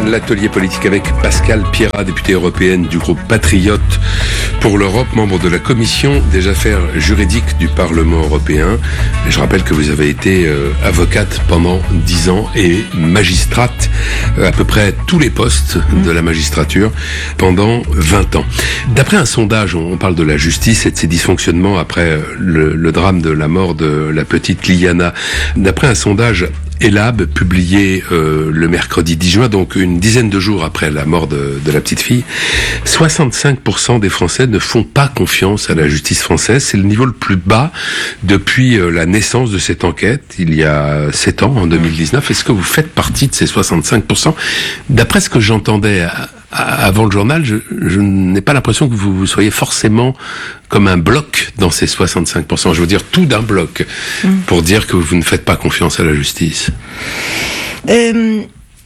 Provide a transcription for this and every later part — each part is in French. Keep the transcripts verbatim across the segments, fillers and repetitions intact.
l'atelier politique avec Pascale Pierrat, députée européenne du groupe Patriote pour l'Europe, membre de la commission des affaires juridiques du Parlement européen. Et je rappelle que vous avez été euh, avocate pendant dix ans et magistrate euh, à peu près tous les postes de la magistrature pendant vingt ans. D'après un sondage, on parle de la justice et de ses dysfonctionnements après le, le drame de la mort de la petite Liliana. D'après un sondage Elab, publié euh, le mercredi dix juin, donc une dizaine de jours après la mort de, de la petite fille, soixante-cinq pour cent des Français ne font pas confiance à la justice française. C'est le niveau le plus bas depuis euh, la naissance de cette enquête, il y a sept ans, en deux mille dix-neuf. Est-ce que vous faites partie de ces soixante-cinq pour cent? D'après ce que j'entendais à, à, avant le journal, je, je n'ai pas l'impression que vous, vous soyez forcément comme un bloc dans ces soixante-cinq pour cent. Je veux dire tout d'un bloc, mmh. pour dire que vous ne faites pas confiance à la justice. Euh,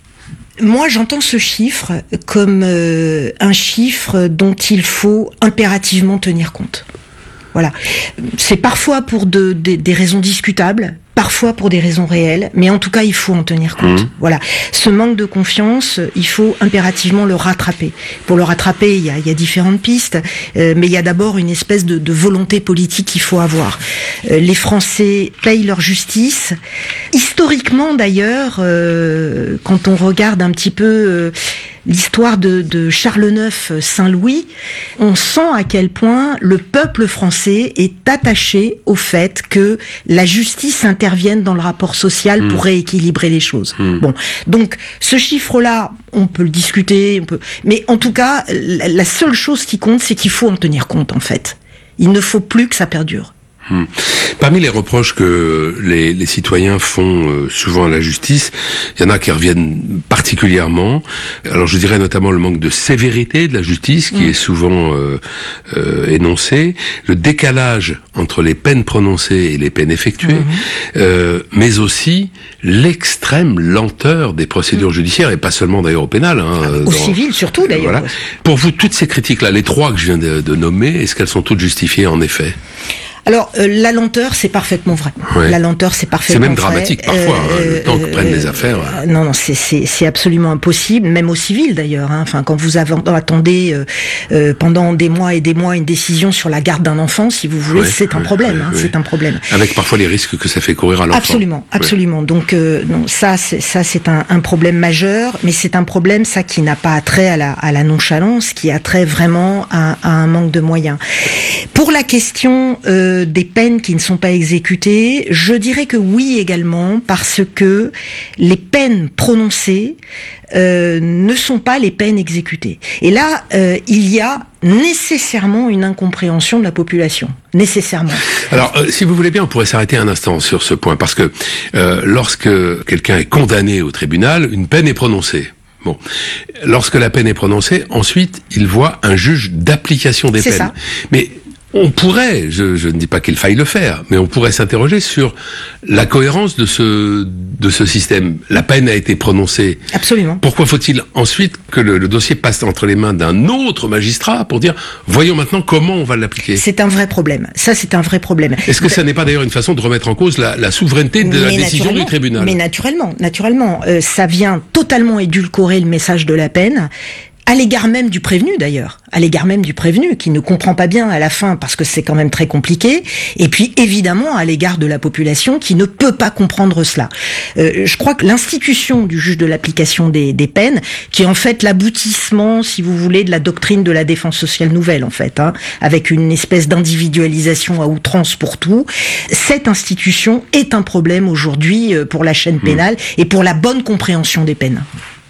moi, j'entends ce chiffre comme euh, un chiffre dont il faut impérativement tenir compte. Voilà. C'est parfois pour de, de, des raisons discutables, parfois pour des raisons réelles, mais en tout cas, il faut en tenir compte. Mmh. Voilà. Ce manque de confiance, il faut impérativement le rattraper. Pour le rattraper, il y a, il y a différentes pistes, euh, mais il y a d'abord une espèce de, de volonté politique qu'il faut avoir. Euh, les Français payent leur justice. Historiquement, d'ailleurs, euh, quand on regarde un petit peu euh, l'histoire de, de Charles neuf, Saint-Louis, on sent à quel point le peuple français est attaché au fait que la justice intervienne dans le rapport social mmh. pour rééquilibrer les choses. Mmh. Bon, donc ce chiffre-là, on peut le discuter, on peut, mais en tout cas, la seule chose qui compte, c'est qu'il faut en tenir compte en fait. Il ne faut plus que ça perdure. Hum. Parmi les reproches que les, les citoyens font euh, souvent à la justice, il y en a qui reviennent particulièrement. Alors je dirais notamment le manque de sévérité de la justice qui mmh. est souvent euh, euh, énoncé, le décalage entre les peines prononcées et les peines effectuées, mmh. euh, mais aussi l'extrême lenteur des procédures mmh. judiciaires, et pas seulement d'ailleurs au pénal. Hein, au dans, civil surtout d'ailleurs. Voilà. Pour vous, toutes ces critiques-là, les trois que je viens de, de nommer, est-ce qu'elles sont toutes justifiées en effet ? Alors, euh, la lenteur, c'est parfaitement vrai. Ouais. La lenteur, c'est parfaitement vrai. C'est même dramatique vrai. parfois, euh, hein, le temps que euh, prennent les affaires. Euh, non, non, c'est, c'est, c'est absolument impossible, même au civil d'ailleurs. Hein. Enfin, quand vous avez, attendez euh, euh, pendant des mois et des mois une décision sur la garde d'un enfant, si vous voulez, ouais, c'est un ouais, problème. Ouais, hein, ouais. C'est un problème. Avec parfois les risques que ça fait courir à l'enfant. Absolument, absolument. Ouais. Donc, euh, non, ça, c'est, ça, c'est un, un problème majeur, mais c'est un problème, ça, qui n'a pas attrait à la, à la nonchalance, qui a trait vraiment à, à un manque de moyens. Pour la question euh, des peines qui ne sont pas exécutées, je dirais que oui également, parce que les peines prononcées euh, ne sont pas les peines exécutées. Et là, euh, il y a nécessairement une incompréhension de la population. Nécessairement. Alors, euh, si vous voulez bien, on pourrait s'arrêter un instant sur ce point, parce que euh, lorsque quelqu'un est condamné au tribunal, une peine est prononcée. Bon, lorsque la peine est prononcée, ensuite, il voit un juge d'application des C'est peines. Ça. Mais on pourrait, je, je ne dis pas qu'il faille le faire, mais on pourrait s'interroger sur la cohérence de ce de ce système. La peine a été prononcée. Absolument. Pourquoi faut-il ensuite que le, le dossier passe entre les mains d'un autre magistrat pour dire voyons maintenant comment on va l'appliquer? C'est un vrai problème. Ça, c'est un vrai problème. Est-ce que ça n'est pas d'ailleurs une façon de remettre en cause la, la souveraineté de mais la décision du tribunal? Mais naturellement, naturellement, euh, ça vient totalement édulcorer le message de la peine. À l'égard même du prévenu d'ailleurs, à l'égard même du prévenu qui ne comprend pas bien à la fin parce que c'est quand même très compliqué, et puis évidemment à l'égard de la population qui ne peut pas comprendre cela. Euh, je crois que l'institution du juge de l'application des, des peines, qui est en fait l'aboutissement, si vous voulez, de la doctrine de la défense sociale nouvelle en fait, hein, avec une espèce d'individualisation à outrance pour tout, cette institution est un problème aujourd'hui pour la chaîne pénale mmh. et pour la bonne compréhension des peines.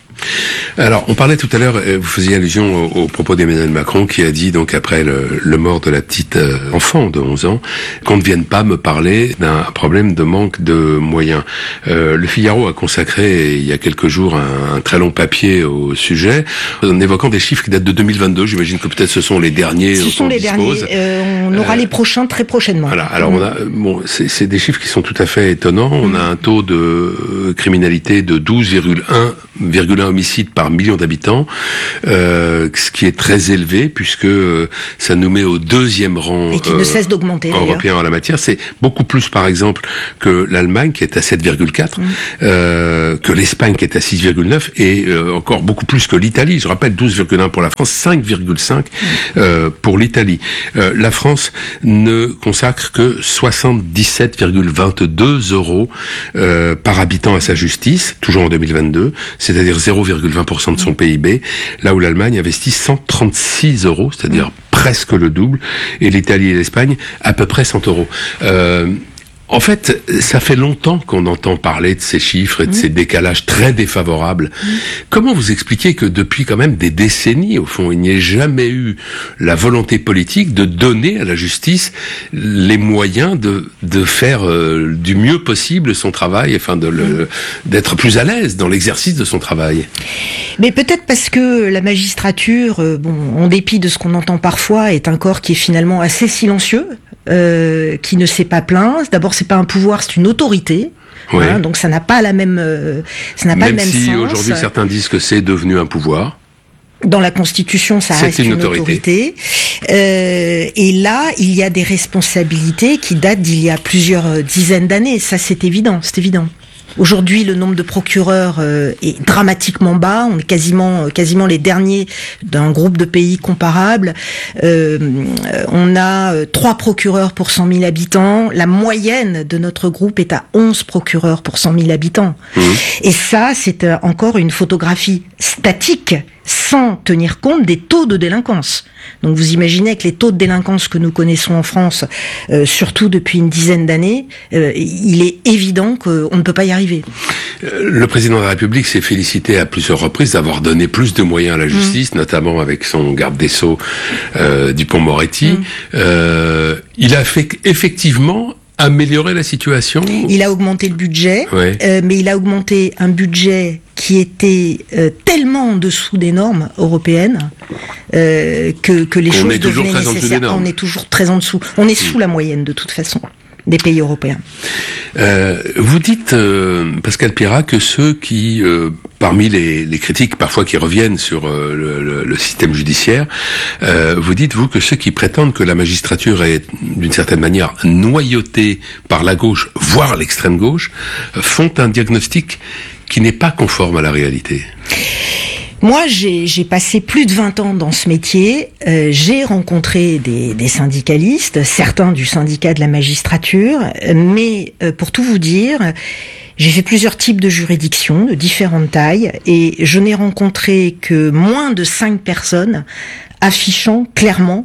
Alors, on parlait tout à l'heure, vous faisiez allusion au, au propos d'Emmanuel Macron qui a dit, donc après le, le mort de la petite euh, enfant de onze ans, qu'on ne vienne pas me parler d'un problème de manque de moyens. Euh, le Figaro a consacré il y a quelques jours un, un très long papier au sujet, en évoquant des chiffres qui datent de deux mille vingt-deux. J'imagine que peut-être ce sont les derniers. Ce sont les dispose. derniers. Euh, on aura euh, les prochains très prochainement. Voilà. Alors on a, bon, c'est, c'est des chiffres qui sont tout à fait étonnants. On a un taux de criminalité de douze virgule un un homicide par million d'habitants, euh, ce qui est très élevé puisque euh, ça nous met au deuxième rang et qui euh, ne cesse d'augmenter, européen en la matière. C'est beaucoup plus, par exemple, que l'Allemagne qui est à sept virgule quatre, mmh. euh, que l'Espagne qui est à six virgule neuf et euh, encore beaucoup plus que l'Italie. Je rappelle douze virgule un pour la France, cinq virgule cinq mmh. euh, pour l'Italie. Euh, la France ne consacre que soixante-dix-sept virgule vingt-deux euros euh, par habitant à sa justice, toujours en deux mille vingt-deux, c'est-à-dire zéro virgule vingt pour cent de son P I B, là où l'Allemagne investit cent trente-six euros, c'est-à-dire mmh. presque le double, et l'Italie et l'Espagne à peu près cent euros. Euh, En fait, ça fait longtemps qu'on entend parler de ces chiffres et de mmh. ces décalages très défavorables. Mmh. Comment vous expliquez que depuis quand même des décennies, au fond, il n'y ait jamais eu la volonté politique de donner à la justice les moyens de, de faire euh, du mieux possible son travail, enfin de le, d'être plus à l'aise dans l'exercice de son travail? Mais peut-être parce que la magistrature, euh, bon, en dépit de ce qu'on entend parfois, est un corps qui est finalement assez silencieux. Euh, qui ne sait pas plaindre. D'abord, c'est pas un pouvoir, c'est une autorité. Oui. Hein, donc ça n'a pas la même, euh, ça n'a même pas le même si sens. Aujourd'hui certains disent que c'est devenu un pouvoir. Dans la Constitution, ça c'est reste une, une autorité. autorité. Euh, et là, il y a des responsabilités qui datent d'il y a plusieurs dizaines d'années. Ça, c'est évident, c'est évident. Aujourd'hui, le nombre de procureurs euh, est dramatiquement bas. On est quasiment, quasiment les derniers d'un groupe de pays comparables. Euh, on a euh, trois procureurs pour cent mille habitants. La moyenne de notre groupe est à onze procureurs pour cent mille habitants. Mmh. Et ça, c'est euh, encore une photographie statique, sans tenir compte des taux de délinquance. Donc vous imaginez que les taux de délinquance que nous connaissons en France, euh, surtout depuis une dizaine d'années, euh, il est évident qu'on ne peut pas y arriver. Le président de la République s'est félicité à plusieurs reprises d'avoir donné plus de moyens à la justice, mmh. notamment avec son garde des Sceaux euh, Dupond-Moretti. Mmh. Euh, il a fait effectivement améliorer la situation. Il a augmenté le budget, ouais. euh, mais il a augmenté un budget qui était euh, tellement en dessous des normes européennes euh, que, que les on choses devenaient nécessaires. On est toujours très en dessous. On est sous mmh. la moyenne de toute façon des pays européens. Euh, vous dites, euh, Pascal Pierrat, que ceux qui, euh, parmi les, les critiques parfois qui reviennent sur euh, le, le, le système judiciaire, euh, vous dites, vous, que ceux qui prétendent que la magistrature est, d'une certaine manière, noyautée par la gauche, voire l'extrême gauche, font un diagnostic qui n'est pas conforme à la réalité. Moi, j'ai, j'ai passé plus de vingt ans dans ce métier. Euh, j'ai rencontré des, des syndicalistes, certains du syndicat de la magistrature, mais euh, pour tout vous dire, j'ai fait plusieurs types de juridictions, de différentes tailles, et je n'ai rencontré que moins de cinq personnes affichant clairement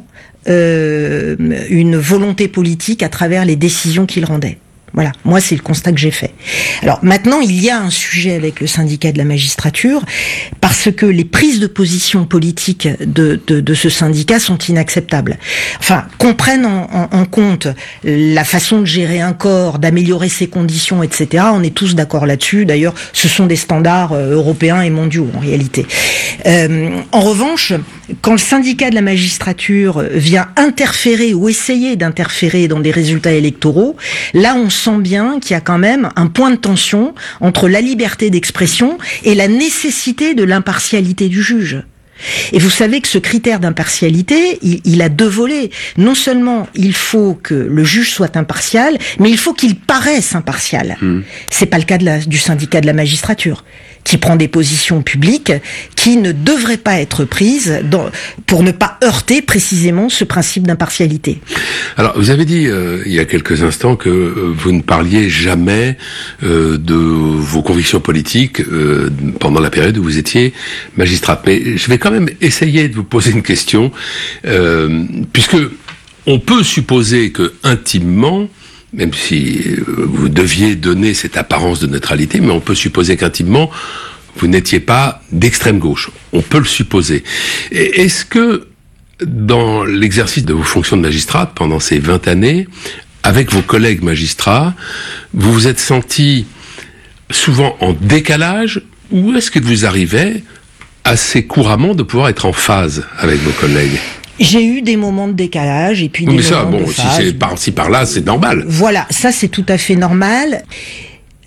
euh, une volonté politique à travers les décisions qu'ils rendaient. Voilà, moi c'est le constat que j'ai fait. Alors maintenant, il y a un sujet avec le syndicat de la magistrature, parce que les prises de position politiques de, de, de ce syndicat sont inacceptables. Enfin, qu'on prenne en, en, en compte la façon de gérer un corps, d'améliorer ses conditions, et cetera. On est tous d'accord là-dessus. D'ailleurs, ce sont des standards européens et mondiaux en réalité. Euh, en revanche, quand le syndicat de la magistrature vient interférer ou essayer d'interférer dans des résultats électoraux, là on sent bien qu'il y a quand même un point de tension entre la liberté d'expression et la nécessité de l'impartialité du juge. Et vous savez que ce critère d'impartialité, il, il a deux volets. Non seulement il faut que le juge soit impartial, mais il faut qu'il paraisse impartial. Mmh. C'est pas le cas de la, du syndicat de la magistrature, qui prend des positions publiques qui ne devraient pas être prises dans, pour ne pas heurter précisément ce principe d'impartialité. Alors, vous avez dit euh, il y a quelques instants que euh, vous ne parliez jamais euh, de vos convictions politiques euh, pendant la période où vous étiez magistrate. Mais je vais quand même essayer de vous poser une question, euh, puisque on peut supposer que intimement, même si vous deviez donner cette apparence de neutralité, mais on peut supposer qu'intimement, vous n'étiez pas d'extrême gauche. On peut le supposer. Et est-ce que, dans l'exercice de vos fonctions de magistrate, pendant ces vingt années, avec vos collègues magistrats, vous vous êtes senti souvent en décalage, ou est-ce qu'il vous arrivait assez couramment de pouvoir être en phase avec vos collègues ? J'ai eu des moments de décalage et puis des mais ça, moments bon, de si phase. c'est par-ci par-là, c'est normal. Voilà, ça c'est tout à fait normal.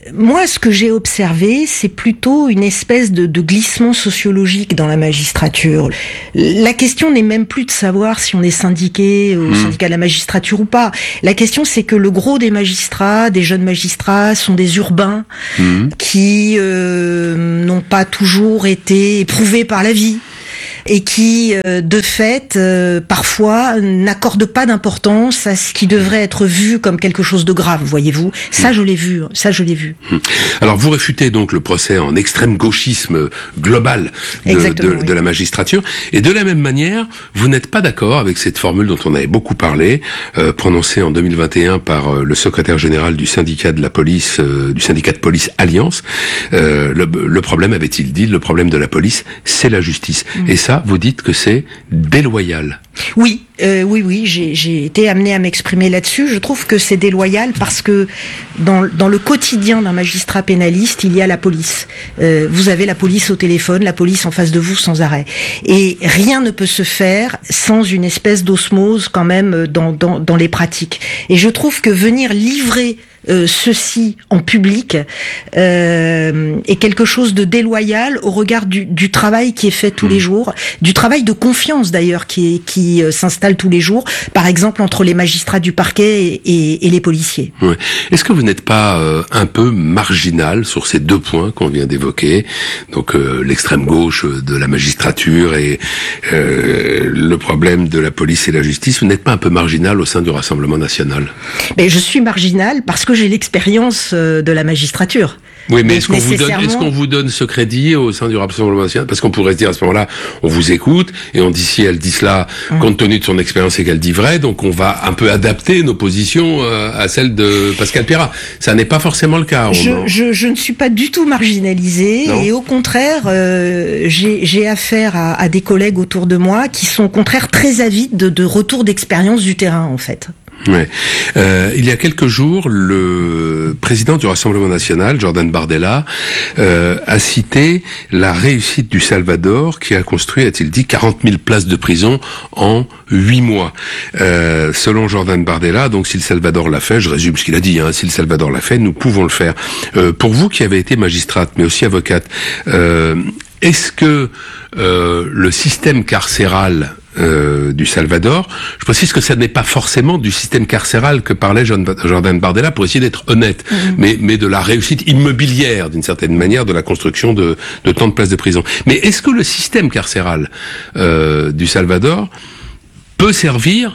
Moi, ce que j'ai observé, c'est plutôt une espèce de, de glissement sociologique dans la magistrature. La question n'est même plus de savoir si on est syndiqué au mmh. syndicat de la magistrature ou pas. La question, c'est que le gros des magistrats, des jeunes magistrats, sont des urbains mmh. qui euh, n'ont pas toujours été éprouvés par la vie. Et qui, euh, de fait, euh, parfois, n'accordent pas d'importance à ce qui devrait être vu comme quelque chose de grave, voyez-vous. Ça, je l'ai vu. Ça, je l'ai vu. Alors, vous réfutez donc le procès en extrême gauchisme global de, de, oui. de la magistrature. Et de la même manière, vous n'êtes pas d'accord avec cette formule dont on avait beaucoup parlé, euh, prononcée en deux mille vingt et un par euh, le secrétaire général du syndicat de la police, euh, du syndicat de police Alliance. Euh, le, le problème, avait-il dit, le problème de la police, c'est la justice. Mmh. Et ça, vous dites que c'est déloyal. Oui, euh, oui, oui, j'ai, j'ai été amenée à m'exprimer là-dessus. Je trouve que c'est déloyal parce que dans, dans le quotidien d'un magistrat pénaliste, il y a la police. Euh, vous avez la police au téléphone, la police en face de vous sans arrêt. Et rien ne peut se faire sans une espèce d'osmose quand même dans, dans, dans les pratiques. Et je trouve que venir livrer Euh, ceci en public euh, est quelque chose de déloyal au regard du, du travail qui est fait tous mmh. les jours, du travail de confiance d'ailleurs qui, est, qui euh, s'installe tous les jours, par exemple entre les magistrats du parquet et, et, et les policiers. Ouais. Est-ce que vous n'êtes pas euh, un peu marginal sur ces deux points qu'on vient d'évoquer, donc euh, l'extrême gauche de la magistrature et euh, le problème de la police et la justice? Vous n'êtes pas un peu marginal au sein du Rassemblement national? Mais je suis marginal parce que j'ai l'expérience de la magistrature. Oui, mais est-ce qu'on vous donne, est-ce qu'on vous donne ce crédit au sein du Rassemblement national? Parce qu'on pourrait se dire à ce moment-là, on vous écoute et on dit si elle dit cela, mmh. compte tenu de son expérience et qu'elle dit vrai, donc on va un peu adapter nos positions à celles de Pascal Pierrat. Ça n'est pas forcément le cas. Je, je, je ne suis pas du tout marginalisée non. et au contraire, euh, j'ai, j'ai affaire à, à des collègues autour de moi qui sont au contraire très avides de, de retour d'expérience du terrain, en fait. Ouais. Euh, il y a quelques jours, le président du Rassemblement national, Jordan Bardella, euh, a cité la réussite du Salvador, qui a construit, a-t-il dit, quarante mille places de prison en huit mois. Euh, selon Jordan Bardella, donc si le Salvador l'a fait, je résume ce qu'il a dit, hein, si le Salvador l'a fait, nous pouvons le faire. Euh, pour vous qui avez été magistrate, mais aussi avocate, euh, est-ce que euh, le système carcéral Euh, du Salvador, je précise que ça n'est pas forcément du système carcéral que parlait Jordan Bardella, pour essayer d'être honnête, mmh. mais, mais de la réussite immobilière, d'une certaine manière, de la construction de, de tant de places de prison. Mais est-ce que le système carcéral euh, du Salvador peut servir,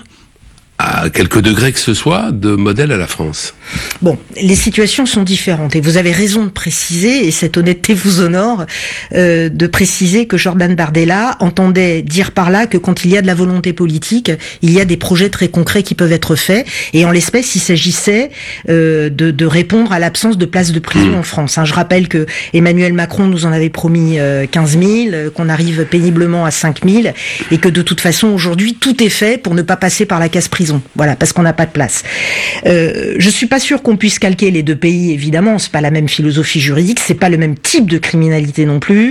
à quelque degré que ce soit, de modèle à la France? Bon, les situations sont différentes et vous avez raison de préciser, et cette honnêteté vous honore, euh, de préciser que Jordan Bardella entendait dire par là que quand il y a de la volonté politique, il y a des projets très concrets qui peuvent être faits, et en l'espèce, il s'agissait euh, de, de répondre à l'absence de places de prison mmh. en France. Hein, je rappelle que Emmanuel Macron nous en avait promis euh, quinze mille, qu'on arrive péniblement à cinq mille, et que de toute façon, aujourd'hui, tout est fait pour ne pas passer par la case prison. Voilà, parce qu'on n'a pas de place. Euh, je suis pas sûre qu'on puisse calquer les deux pays, évidemment. C'est pas la même philosophie juridique, c'est pas le même type de criminalité non plus.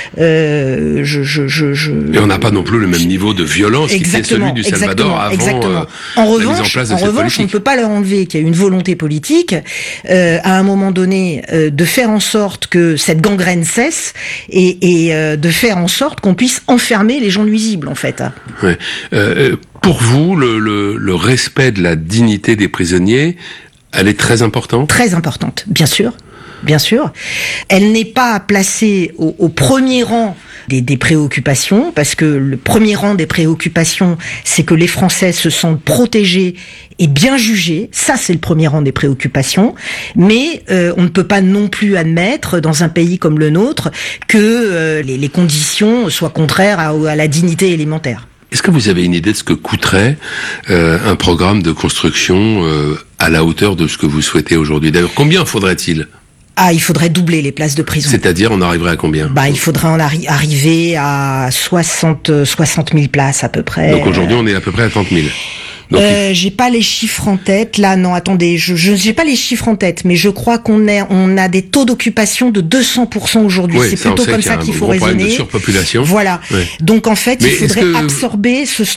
Euh, je, je, je, je... Et on n'a pas non plus le même niveau de violence qui était celui du Salvador avant exactement. Euh, en revanche, la mise en place de en cette revanche, politique. On ne peut pas leur enlever qu'il y a une volonté politique, euh, à un moment donné, euh, de faire en sorte que cette gangrène cesse et, et euh, de faire en sorte qu'on puisse enfermer les gens nuisibles, en fait. Ouais. Euh, Pour vous, le, le, le respect de la dignité des prisonniers, elle est très importante ? Très importante, bien sûr. Bien sûr. Elle n'est pas placée au, au premier rang des, des préoccupations, parce que le premier rang des préoccupations, c'est que les Français se sentent protégés et bien jugés. Ça, c'est le premier rang des préoccupations. Mais euh, on ne peut pas non plus admettre, dans un pays comme le nôtre, que euh, les, les conditions soient contraires à, à la dignité élémentaire. Est-ce que vous avez une idée de ce que coûterait euh, un programme de construction euh, à la hauteur de ce que vous souhaitez aujourd'hui ? D'ailleurs, combien faudrait-il ? Ah, il faudrait doubler les places de prison. C'est-à-dire, on arriverait à combien ? Bah, il faudrait en arri- arriver à soixante mille places à peu près. Donc aujourd'hui, on est à peu près à trente mille. Donc, euh, j'ai pas les chiffres en tête. Là, non, attendez, je, je j'ai pas les chiffres en tête, mais je crois qu'on est, on a des taux d'occupation de deux cents pour cent aujourd'hui. Oui, c'est ça, plutôt comme ça qu'il faut raisonner. De surpopulation. Voilà. Oui. Donc en fait, mais il faudrait que... absorber ce stock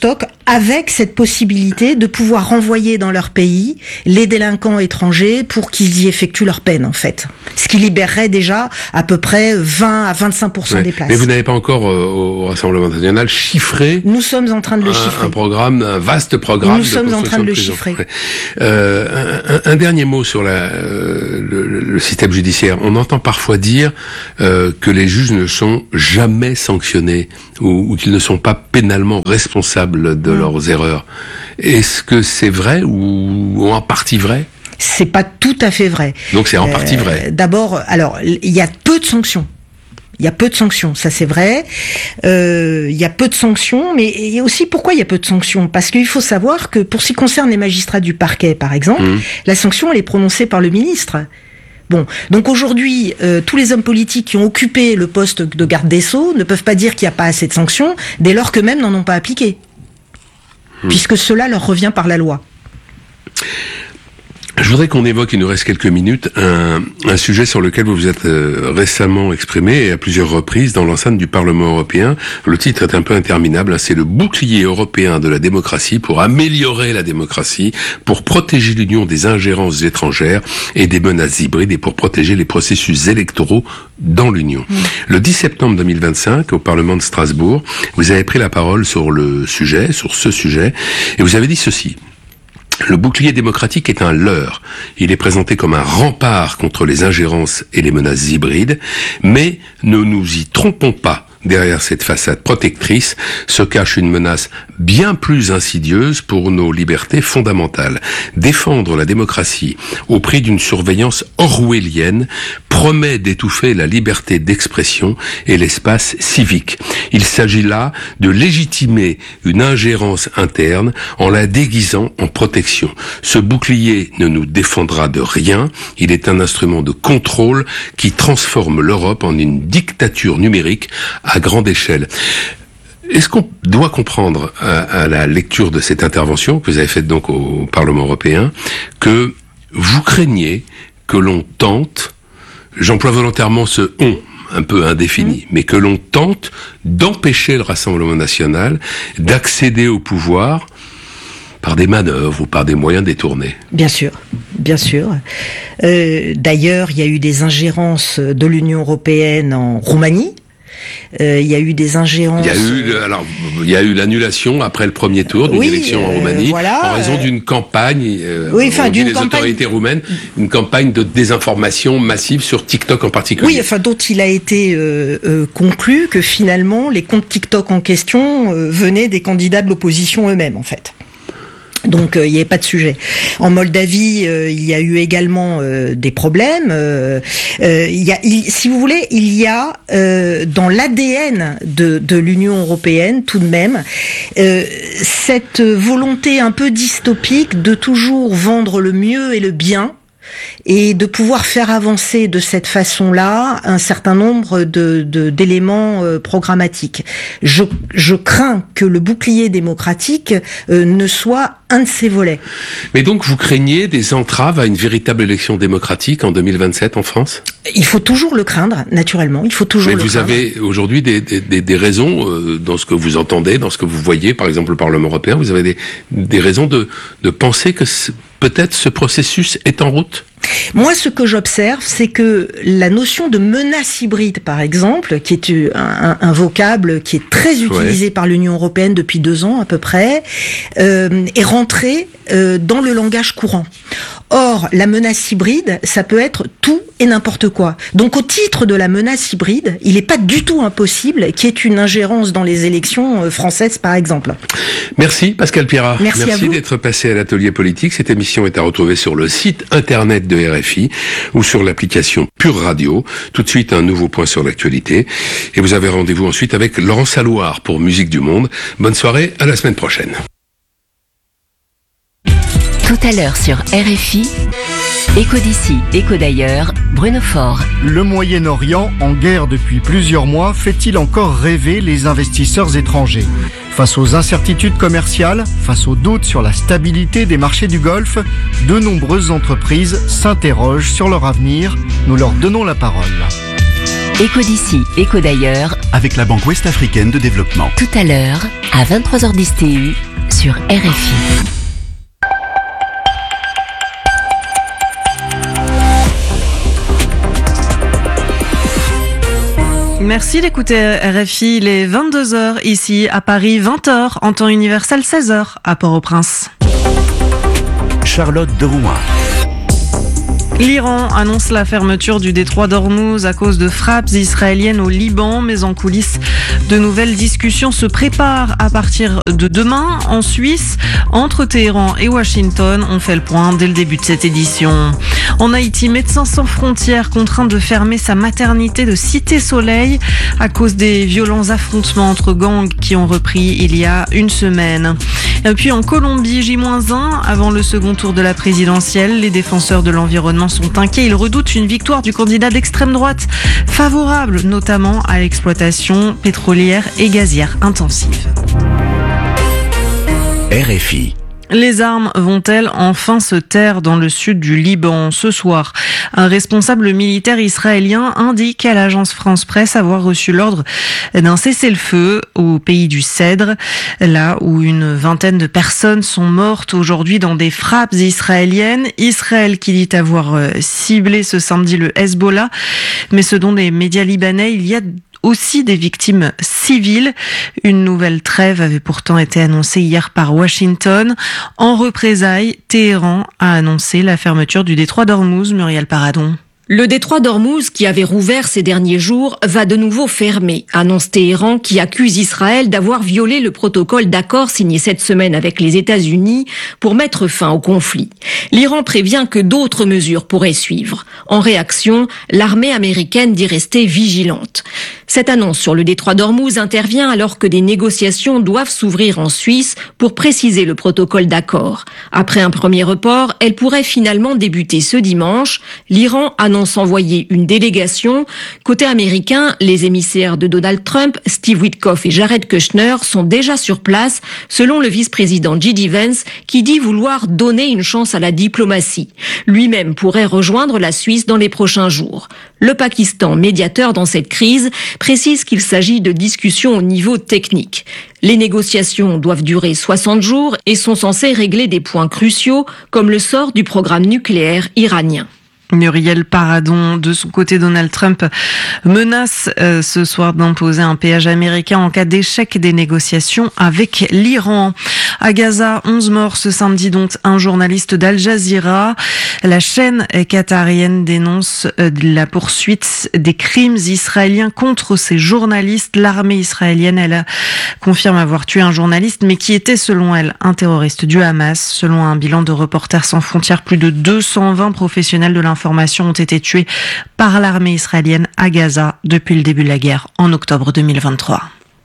avec cette possibilité de pouvoir renvoyer dans leur pays les délinquants étrangers pour qu'ils y effectuent leur peine, en fait. Ce qui libérerait déjà à peu près vingt à vingt-cinq pour cent ouais. des places. Mais vous n'avez pas encore, euh, au Rassemblement national, chiffré... Nous sommes en train de le un, chiffrer. Un programme, un vaste programme Nous de sommes en train de le prison. chiffrer. Ouais. Euh, un, un, un dernier mot sur la, euh, le, le système judiciaire. On entend parfois dire euh, que les juges ne sont jamais sanctionnés ou, ou qu'ils ne sont pas pénalement responsables de mmh. leurs erreurs. Est-ce que c'est vrai ou, ou en partie vrai ? C'est pas tout à fait vrai. Donc c'est en partie vrai. Euh, d'abord, alors il y a peu de sanctions. Il y a peu de sanctions, ça c'est vrai. Euh, il y a peu de sanctions, mais il y a aussi pourquoi il y a peu de sanctions ? Parce qu'il faut savoir que pour ce qui concerne les magistrats du parquet, par exemple, mmh. la sanction elle est prononcée par le ministre. Bon, donc aujourd'hui, euh, tous les hommes politiques qui ont occupé le poste de garde des Sceaux ne peuvent pas dire qu'il n'y a pas assez de sanctions, dès lors qu'eux-mêmes n'en ont pas appliqué, mmh. puisque cela leur revient par la loi. Je voudrais qu'on évoque, il nous reste quelques minutes, un, un sujet sur lequel vous vous êtes euh, récemment exprimé et à plusieurs reprises dans l'enceinte du Parlement européen. Le titre est un peu interminable, hein, c'est le bouclier européen de la démocratie pour améliorer la démocratie, pour protéger l'Union des ingérences étrangères et des menaces hybrides et pour protéger les processus électoraux dans l'Union. Mmh. Le dix septembre deux mille vingt-cinq, au Parlement de Strasbourg, vous avez pris la parole sur le sujet, sur ce sujet, et vous avez dit ceci. Le bouclier démocratique est un leurre. Il est présenté comme un rempart contre les ingérences et les menaces hybrides, mais ne nous y trompons pas. Derrière cette façade protectrice se cache une menace bien plus insidieuse pour nos libertés fondamentales. Défendre la démocratie au prix d'une surveillance orwellienne promet d'étouffer la liberté d'expression et l'espace civique. Il s'agit là de légitimer une ingérence interne en la déguisant en protection. Ce bouclier ne nous défendra de rien. Il est un instrument de contrôle qui transforme l'Europe en une dictature numérique à grande échelle. Est-ce qu'on doit comprendre à, à la lecture de cette intervention que vous avez faite donc au Parlement européen que vous craignez que l'on tente, j'emploie volontairement ce « on », un peu indéfini, mmh. mais que l'on tente d'empêcher le Rassemblement national d'accéder au pouvoir par des manœuvres ou par des moyens détournés. Bien sûr, bien sûr. Euh, d'ailleurs, il y a eu des ingérences de l'Union européenne en Roumanie. Euh, il y a eu des ingérences. Il y a eu, alors, il y a eu l'annulation après le premier tour d'une oui, élection en Roumanie, euh, voilà, en raison euh, d'une campagne. Euh, oui, enfin, d'une les campagne... autorités roumaines, une campagne de désinformation massive sur TikTok en particulier. Oui, enfin, dont il a été euh, euh, conclu que finalement les comptes TikTok en question euh, venaient des candidats de l'opposition eux-mêmes, en fait. Donc il euh, n'y avait pas de sujet. En Moldavie, euh, il y a eu également euh, des problèmes. Euh, euh, y a, il, si vous voulez, il y a euh, dans l'A D N de, de l'Union européenne, tout de même, euh, cette volonté un peu dystopique de toujours vendre le mieux et le bien, et de pouvoir faire avancer de cette façon-là un certain nombre de, de d'éléments euh, programmatiques. Je, je crains que le bouclier démocratique euh, ne soit un de ces volets. Mais donc vous craignez des entraves à une véritable élection démocratique en deux mille vingt-sept en France ? Il faut toujours le craindre, naturellement. Il faut toujours Mais le vous craindre. avez aujourd'hui des, des, des, des raisons euh, dans ce que vous entendez, dans ce que vous voyez, par exemple le Parlement européen. Vous avez des, des raisons de, de penser que peut-être ce processus est en route ? Moi, ce que j'observe, c'est que la notion de menace hybride, par exemple, qui est un, un vocable qui est très utilisé ouais. par l'Union européenne depuis deux ans à peu près, euh, est rentrée euh, dans le langage courant. Or, la menace hybride, ça peut être tout et n'importe quoi. Donc, au titre de la menace hybride, il n'est pas du tout impossible qu'il y ait une ingérence dans les élections françaises, par exemple. Merci, Pascale Pierrat. Merci, Merci d'être passé à l'Atelier Politique. Cette émission est à retrouver sur le site internet de R F I ou sur l'application Pure Radio. Tout de suite, un nouveau point sur l'actualité. Et vous avez rendez-vous ensuite avec Laurent Salouard pour Musique du Monde. Bonne soirée, à la semaine prochaine. Tout à l'heure sur R F I, Écho d'ici, Écho d'ailleurs, Bruno Faure. Le Moyen-Orient, en guerre depuis plusieurs mois, fait-il encore rêver les investisseurs étrangers ? Face aux incertitudes commerciales, face aux doutes sur la stabilité des marchés du Golfe, de nombreuses entreprises s'interrogent sur leur avenir. Nous leur donnons la parole. Écho d'ici, écho d'ailleurs. Avec la Banque Ouest-Africaine de Développement. Tout à l'heure, à vingt-trois heures dix T U, sur R F I. Merci d'écouter R F I, il est vingt-deux heures ici à Paris, vingt heures en temps universel, seize heures à Port-au-Prince. Charlotte Derouin. L'Iran annonce la fermeture du détroit d'Ormuz à cause de frappes israéliennes au Liban, mais en coulisses, de nouvelles discussions se préparent à partir de demain en Suisse. Entre Téhéran et Washington, on fait le point dès le début de cette édition. En Haïti, Médecins sans frontières contraint de fermer sa maternité de Cité Soleil à cause des violents affrontements entre gangs qui ont repris il y a une semaine. Et puis en Colombie, J moins un, avant le second tour de la présidentielle, les défenseurs de l'environnement sont inquiets. Ils redoutent une victoire du candidat d'extrême droite, favorable notamment à l'exploitation pétrolière et gazière intensive. R F I. Les armes vont-elles enfin se taire dans le sud du Liban ce soir? Un responsable militaire israélien indique à l'agence France Presse avoir reçu l'ordre d'un cessez-le-feu au pays du Cèdre, là où une vingtaine de personnes sont mortes aujourd'hui dans des frappes israéliennes. Israël qui dit avoir ciblé ce samedi le Hezbollah, mais selon les médias libanais, il y a aussi des victimes civiles. Une nouvelle trêve avait pourtant été annoncée hier par Washington. En représailles, Téhéran a annoncé la fermeture du détroit d'Ormuz. Muriel Paradon. Le détroit d'Ormuz, qui avait rouvert ces derniers jours, va de nouveau fermer, annonce Téhéran, qui accuse Israël d'avoir violé le protocole d'accord signé cette semaine avec les États-Unis pour mettre fin au conflit. L'Iran prévient que d'autres mesures pourraient suivre. En réaction, l'armée américaine dit rester vigilante. Cette annonce sur le détroit d'Ormuz intervient alors que des négociations doivent s'ouvrir en Suisse pour préciser le protocole d'accord. Après un premier report, elle pourrait finalement débuter ce dimanche. L'Iran annonce envoyer une délégation. Côté américain, les émissaires de Donald Trump, Steve Witkoff et Jared Kushner, sont déjà sur place, selon le vice-président J D Vance, qui dit vouloir donner une chance à la diplomatie. Lui-même pourrait rejoindre la Suisse dans les prochains jours. Le Pakistan, médiateur dans cette crise, précise qu'il s'agit de discussions au niveau technique. Les négociations doivent durer soixante jours et sont censées régler des points cruciaux, comme le sort du programme nucléaire iranien. Muriel Paradon, de son côté, Donald Trump menace euh, ce soir d'imposer un péage américain en cas d'échec des négociations avec l'Iran. À Gaza, onze morts ce samedi, dont un journaliste d'Al Jazeera. La chaîne qatarienne dénonce euh, la poursuite des crimes israéliens contre ces journalistes. L'armée israélienne, elle confirme avoir tué un journaliste, mais qui était, selon elle, un terroriste du Hamas. Selon un bilan de Reporters sans frontières, plus de deux cent vingt professionnels de l'information ont été tués par l'armée israélienne à Gaza depuis le début de la guerre en octobre deux mille vingt-trois.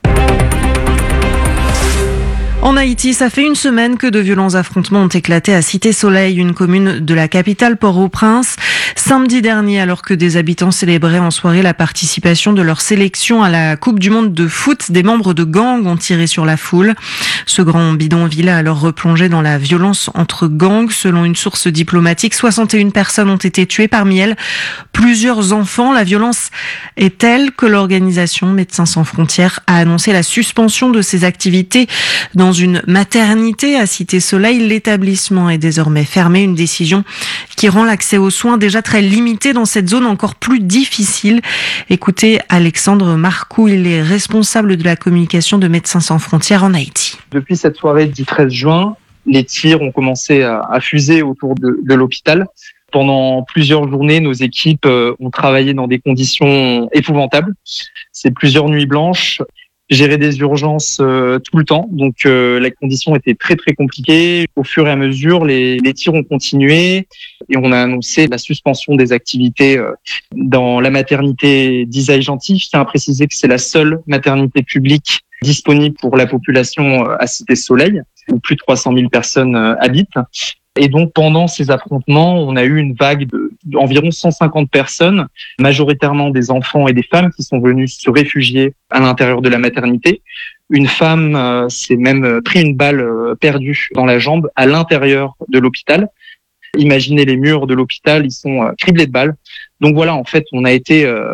En Haïti, ça fait une semaine que de violents affrontements ont éclaté à Cité Soleil, une commune de la capitale Port-au-Prince. Samedi dernier, alors que des habitants célébraient en soirée la participation de leur sélection à la Coupe du Monde de foot, des membres de gangs ont tiré sur la foule. Ce grand bidonville a alors replongé dans la violence entre gangs. Selon une source diplomatique, soixante et une personnes ont été tuées, parmi elles plusieurs enfants. La violence est telle que l'organisation Médecins sans frontières a annoncé la suspension de ses activités dans une maternité à Cité Soleil. L'établissement est désormais fermé, une décision qui rend l'accès aux soins déjà très limité dans cette zone encore plus difficile. Écoutez Alexandre Marcoux, il est responsable de la communication de Médecins sans frontières en Haïti. Depuis cette soirée du treize juin, les tirs ont commencé à, à fuser autour de, de l'hôpital. Pendant plusieurs journées, nos équipes ont travaillé dans des conditions épouvantables. C'est plusieurs nuits blanches. Gérer des urgences euh, tout le temps, donc euh, la condition était très très compliquée. Au fur et à mesure, les, les tirs ont continué et on a annoncé la suspension des activités euh, dans la maternité d'Isaïe Gentil. Je tiens à préciser que c'est la seule maternité publique disponible pour la population à Cité Soleil, où plus de trois cent mille personnes euh, habitent. Et donc, pendant ces affrontements, on a eu une vague de, d'environ cent cinquante personnes, majoritairement des enfants et des femmes qui sont venus se réfugier à l'intérieur de la maternité. Une femme euh, s'est même pris une balle euh, perdue dans la jambe à l'intérieur de l'hôpital. Imaginez les murs de l'hôpital, ils sont euh, criblés de balles. Donc voilà, en fait, on a été euh,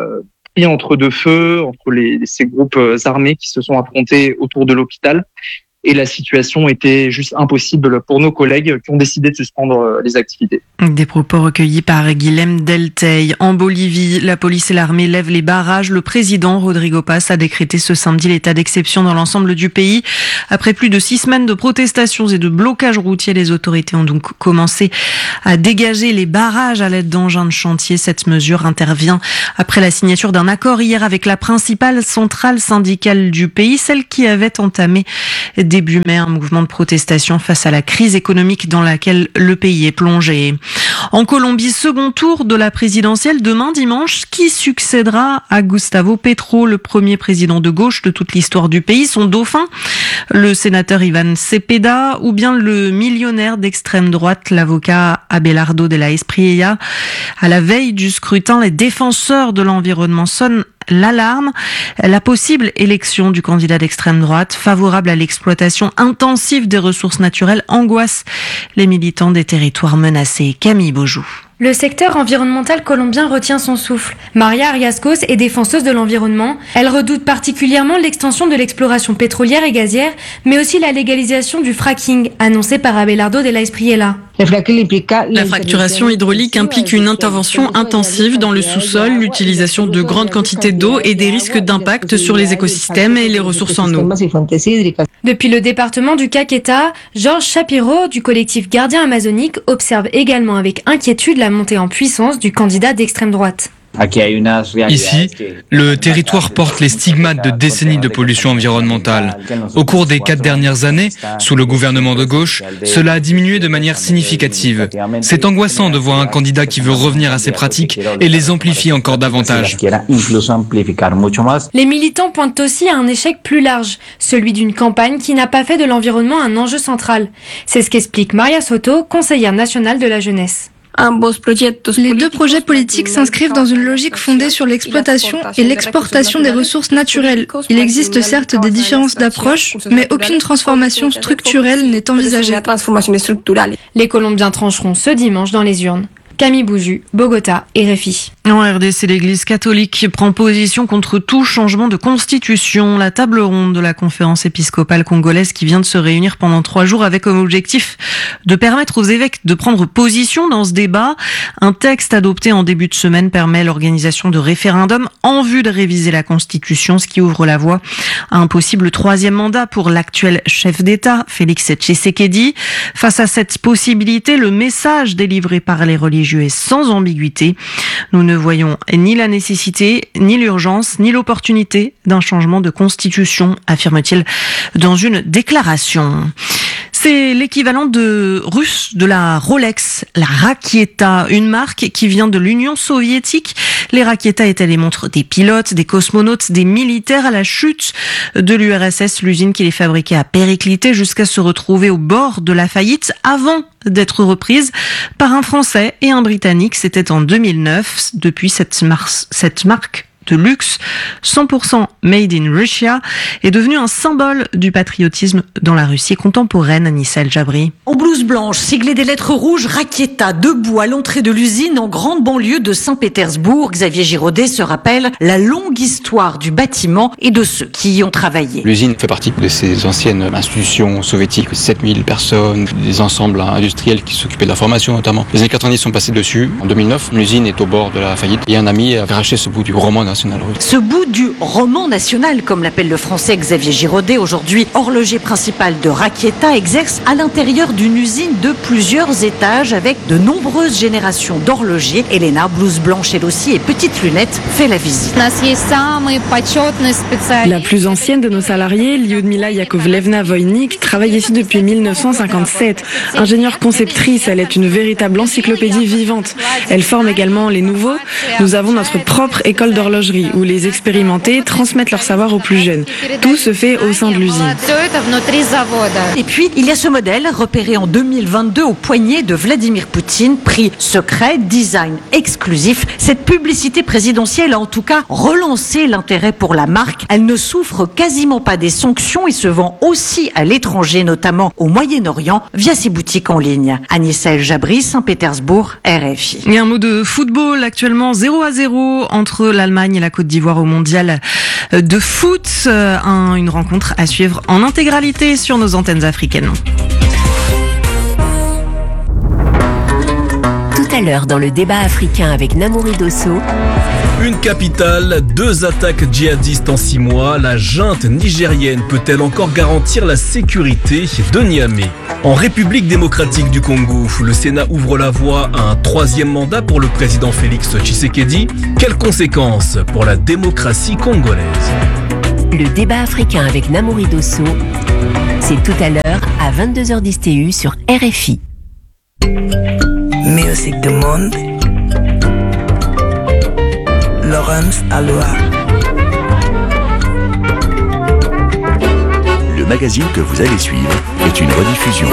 pris entre deux feux, entre les, ces groupes armés qui se sont affrontés autour de l'hôpital. Et la situation était juste impossible pour nos collègues qui ont décidé de suspendre les activités. Des propos recueillis par Guilhem Delteil. En Bolivie, la police et l'armée lèvent les barrages. Le président Rodrigo Paz a décrété ce samedi l'état d'exception dans l'ensemble du pays. Après plus de six semaines de protestations et de blocages routiers, les autorités ont donc commencé à dégager les barrages à l'aide d'engins de chantier. Cette mesure intervient après la signature d'un accord hier avec la principale centrale syndicale du pays, celle qui avait entamé début mai un mouvement de protestation face à la crise économique dans laquelle le pays est plongé. En Colombie, second tour de la présidentielle demain dimanche. Qui succédera à Gustavo Petro, le premier président de gauche de toute l'histoire du pays, son dauphin, le sénateur Iván Cepeda, ou bien le millionnaire d'extrême droite, l'avocat Abelardo de la Espriella. À la veille du scrutin, les défenseurs de l'environnement sonnent l'alarme. La possible élection du candidat d'extrême droite, favorable à l'exploitation intensive des ressources naturelles, angoisse les militants des territoires menacés. Camille Beaujou. Le secteur environnemental colombien retient son souffle. Maria Ariascos est défenseuse de l'environnement. Elle redoute particulièrement l'extension de l'exploration pétrolière et gazière, mais aussi la légalisation du fracking, annoncée par Abelardo de la Espriella. La fracturation hydraulique implique une intervention intensive dans le sous-sol, l'utilisation de grandes quantités d'eau et des risques d'impact sur les écosystèmes et les ressources en eau. Depuis le département du Caquetá, Georges Shapiro du collectif Gardien Amazonique observe également avec inquiétude la montée en puissance du candidat d'extrême droite. Ici, le territoire porte les stigmates de décennies de pollution environnementale. Au cours des quatre dernières années, sous le gouvernement de gauche, cela a diminué de manière significative. C'est angoissant de voir un candidat qui veut revenir à ces pratiques et les amplifier encore davantage. Les militants pointent aussi à un échec plus large, celui d'une campagne qui n'a pas fait de l'environnement un enjeu central. C'est ce qu'explique Maria Soto, conseillère nationale de la jeunesse. Les deux projets politiques s'inscrivent dans une logique fondée sur l'exploitation et l'exportation des ressources naturelles. Il existe certes des différences d'approche, mais aucune transformation structurelle n'est envisagée. Les Colombiens trancheront ce dimanche dans les urnes. Camille Beaujus, Bogota, R F I. En R D C, l'Église catholique prend position contre tout changement de constitution. La table ronde de la conférence épiscopale congolaise qui vient de se réunir pendant trois jours avec comme objectif de permettre aux évêques de prendre position dans ce débat. Un texte adopté en début de semaine permet l'organisation de référendums en vue de réviser la constitution, ce qui ouvre la voie à un possible troisième mandat pour l'actuel chef d'État, Félix Tshisekedi. Face à cette possibilité, le message délivré par les religieux est sans ambiguïté. Nous ne voyons ni la nécessité, ni l'urgence, ni l'opportunité d'un changement de constitution, affirme-t-il dans une déclaration. C'est l'équivalent de russe de la Rolex, la Rakieta, une marque qui vient de l'Union soviétique. Les Rakieta étaient les montres des pilotes, des cosmonautes, des militaires à la chute de l'U R S S. L'usine qui les fabriquait a périclité jusqu'à se retrouver au bord de la faillite avant d'être reprise par un Français et un Britannique. C'était en deux mille neuf. Depuis, cette, mars, cette marque de luxe, cent pour cent made in Russia, est devenu un symbole du patriotisme dans la Russie contemporaine. Anissa El Jabri. En blouse blanche, siglée des lettres rouges, Rakieta, debout à l'entrée de l'usine en grande banlieue de Saint-Pétersbourg, Xavier Giraudet se rappelle la longue histoire du bâtiment et de ceux qui y ont travaillé. L'usine fait partie de ces anciennes institutions soviétiques, sept mille personnes, des ensembles industriels qui s'occupaient de la formation notamment. Les années quatre-vingt-dix sont passés dessus. En deux mille neuf, l'usine est au bord de la faillite et un ami a racheté ce bout du roman national russe. Ce bout du roman national, comme l'appelle le français Xavier Giraudet, aujourd'hui horloger principal de Rakieta, exerce à l'intérieur d'une usine de plusieurs étages avec de nombreuses générations d'horlogers. Elena, blouse blanche elle aussi et petites lunettes, fait la visite. La plus ancienne de nos salariés, Lyudmila Yakovlevna-Voynik, travaille ici depuis mille neuf cent cinquante-sept. Ingénieure conceptrice, elle est une véritable encyclopédie vivante. Elle forme également les nouveaux. Nous avons notre propre école d'horlogerie où les expérimentés transmettent leur savoir aux plus jeunes. Tout se fait au sein de l'usine. Et puis, il y a ce modèle repéré en deux mille vingt-deux au poignet de Vladimir Poutine, prix secret, design exclusif. Cette publicité présidentielle a en tout cas relancé l'intérêt pour la marque. Elle ne souffre quasiment pas des sanctions et se vend aussi à l'étranger, notamment au Moyen-Orient, via ses boutiques en ligne. Anissa El Jabri, Saint-Pétersbourg, R F I. Et un mot de football, actuellement zéro à zéro entre l'Allemagne l'Allemagne et la Côte d'Ivoire au mondial de foot. Un, une rencontre à suivre en intégralité sur nos antennes africaines. Tout à l'heure dans le débat africain avec Namouri Dosso. Une capitale, deux attaques djihadistes en six mois. La junte nigérienne peut-elle encore garantir la sécurité de Niamey ? En République démocratique du Congo, le Sénat ouvre la voie à un troisième mandat pour le président Félix Tshisekedi. Quelles conséquences pour la démocratie congolaise ? Le débat africain avec Namouri Dosso, c'est tout à l'heure à vingt-deux heures dix T U sur R F I. Musique du monde. Laurence Aloha. Le magazine que vous allez suivre est une rediffusion.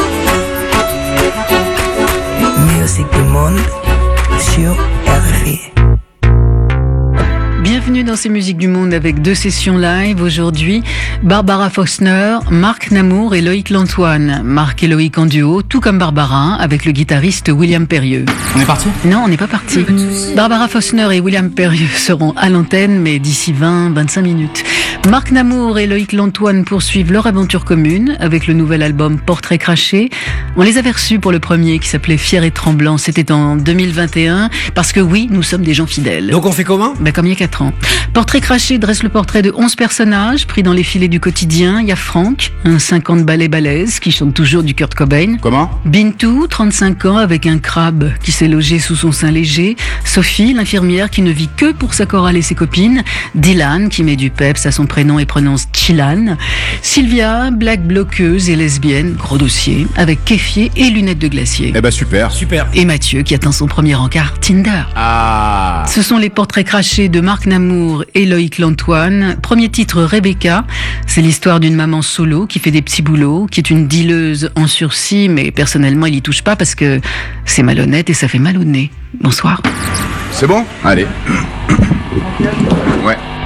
Musique du monde sur R F I. Bienvenue dans ces musiques du monde avec deux sessions live aujourd'hui. Barbara Faulkner, Marc Namour et Loïc Lantoine. Marc et Loïc en duo, tout comme Barbara, avec le guitariste William Perrieux. On est parti ? Non, on n'est pas parti. Barbara Faulkner et William Perrieux seront à l'antenne, mais d'ici vingt à vingt-cinq minutes. Marc Namour et Loïc Lantoine poursuivent leur aventure commune avec le nouvel album Portrait craché. On les avait reçus pour le premier qui s'appelait Fier et tremblant. C'était en deux mille vingt et un, parce que oui, nous sommes des gens fidèles. Donc on fait comment ? Ben, comme il y a quatre ans. Portrait craché dresse le portrait de onze personnages pris dans les filets du quotidien. Il y a Franck, un cinquante balais balèze qui chante toujours du Kurt Cobain. Comment ? Bintou, trente-cinq ans avec un crabe qui s'est logé sous son sein léger. Sophie, l'infirmière qui ne vit que pour sa chorale et ses copines. Dylan qui met du peps à son prénom et prononce Chilan. Sylvia, blague bloqueuse et lesbienne, gros dossier, avec kéfier et lunettes de glacier. Eh ben super, super. Et Mathieu qui atteint son premier encart Tinder. Ah. Ce sont les portraits crachés de Marc Namour et Loïc Lantoine. Premier titre, Rebecca. C'est l'histoire d'une maman solo qui fait des petits boulots, qui est une dealeuse en sursis, mais personnellement, il y touche pas parce que c'est malhonnête et ça fait mal au nez. Bonsoir. C'est bon ? Allez. Ouais.